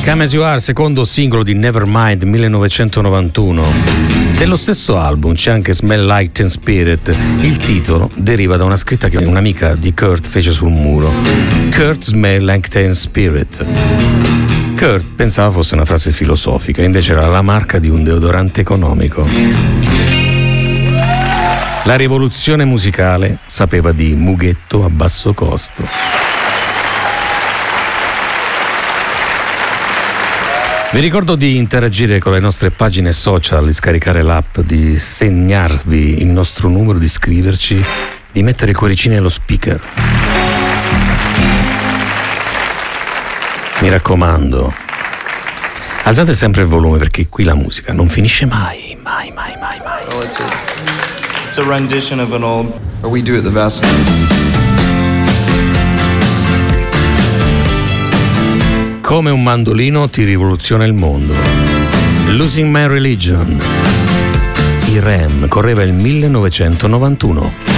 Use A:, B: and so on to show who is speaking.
A: Come As You Are, secondo singolo di Nevermind 1991. Dello stesso album c'è anche Smell Like Teen Spirit. Il titolo deriva da una scritta che un'amica di Kurt fece sul muro. Kurt Smell Like Teen Spirit. Kurt pensava fosse una frase filosofica, invece era la marca di un deodorante economico. La rivoluzione musicale sapeva di mughetto a basso costo. Vi ricordo di interagire con le nostre pagine social, di scaricare l'app, di segnarvi il nostro numero, di scriverci, di mettere i cuoricini allo speaker. Mi raccomando, alzate sempre il volume perché qui la musica non finisce mai, mai.
B: Well, it's a rendition of an old, or we do it the best.
A: Come un mandolino ti rivoluziona il mondo. Losing My Religion. I Rem, correva il 1991.